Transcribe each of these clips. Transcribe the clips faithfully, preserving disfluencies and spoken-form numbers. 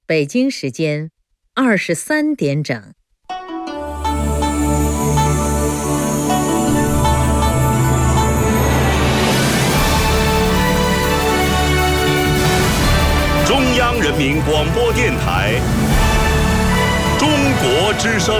北京时间二十三点整。 中央人民广播电台中国之声。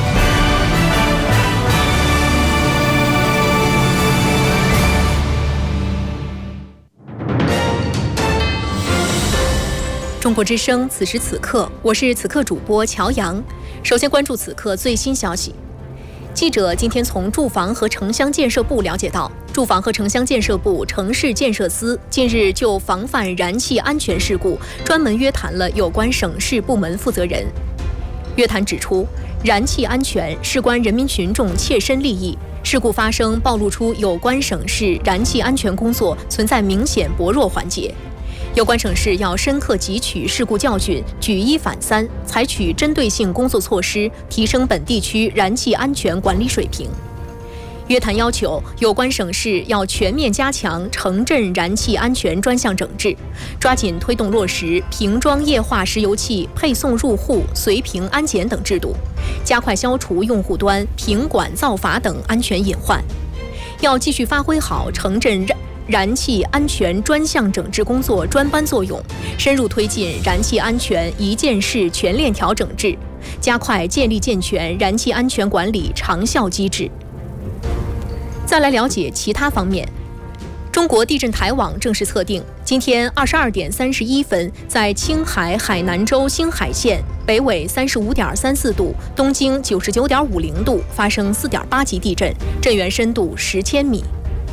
中国之声，此时此刻，我是此刻主播乔阳。首先关注此刻最新消息。记者今天从住房和城乡建设部了解到，住房和城乡建设部城市建设司近日就防范燃气安全事故专门约谈了有关省市部门负责人。约谈指出，燃气安全事关人民群众切身利益，事故发生暴露出有关省市燃气安全工作存在明显薄弱环节。有关省市要深刻汲取事故教训，举一反三，采取针对性工作措施，提升本地区燃气安全管理水平。约谈要求有关省市要全面加强城镇燃气安全专项整治，抓紧推动落实瓶装液化石油气配送入户随瓶安检等制度，加快消除用户端瓶管造法等安全隐患。要继续发挥好城镇燃气安全专项整治工作专班作用，深入推进燃气安全一件事全链条整治，加快建立健全燃气安全管理长效机制。再来了解其他方面。中国地震台网正式测定，今天二十二点三十一分，在青海海南州星海县北纬三十五点三四度，东经九十九点五零度发生四点八级地震，震源深度十千米。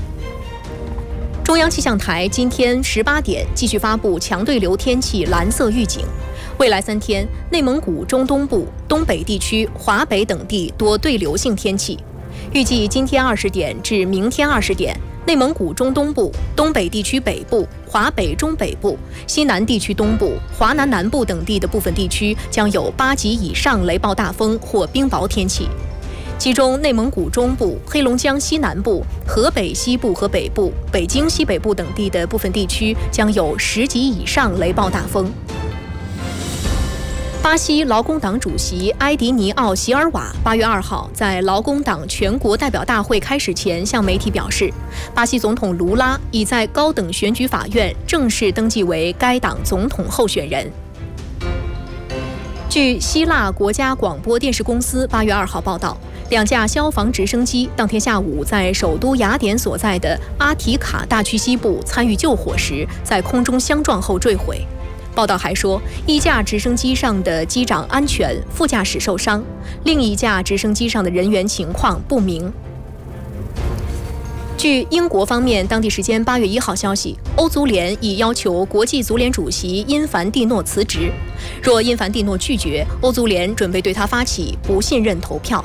中央气象台今天十八点继续发布强对流天气蓝色预警，未来三天，内蒙古中东部、东北地区、华北等地多对流性天气。预计今天二十点至明天二十点，内蒙古中东部、东北地区北部、华北中北部、西南地区东部、华南南部等地的部分地区将有八级以上雷暴大风或冰雹天气。其中，内蒙古中部、黑龙江西南部、河北西部和北部、北京西北部等地的部分地区将有十级以上雷暴大风。巴西劳工党主席埃迪尼奥·席尔瓦八月二号在劳工党全国代表大会开始前向媒体表示，巴西总统卢拉已在高等选举法院正式登记为该党总统候选人。据希腊国家广播电视公司八月二号报道，两架消防直升机当天下午在首都雅典所在的阿提卡大区西部参与救火时，在空中相撞后坠毁。报道还说，一架直升机上的机长安全，副驾驶受伤，另一架直升机上的人员情况不明。据英国方面当地时间八月一号消息，欧足联已要求国际足联主席因凡蒂诺辞职，若因凡蒂诺拒绝，欧足联准备对他发起不信任投票。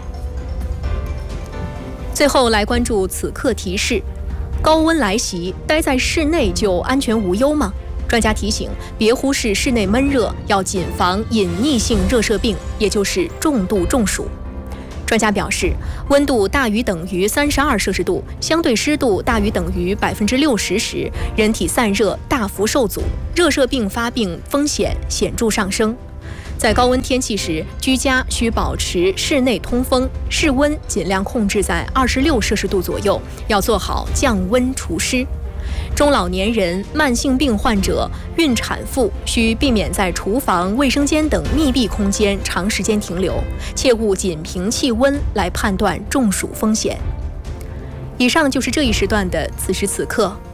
最后来关注此刻提示：高温来袭，待在室内就安全无忧吗？专家提醒，别忽视室内闷热，要谨防隐匿性热射病，也就是重度中暑。专家表示，温度大于等于三十二摄氏度，相对湿度大于等于百分之六十时，人体散热大幅受阻，热射病发病风险显著上升。在高温天气时，居家需保持室内通风，室温尽量控制在二十六摄氏度左右，要做好降温除湿。中老年人、慢性病患者、孕产妇需避免在厨房、卫生间等密闭空间长时间停留，切勿仅凭气温来判断中暑风险。以上就是这一时段的此时此刻。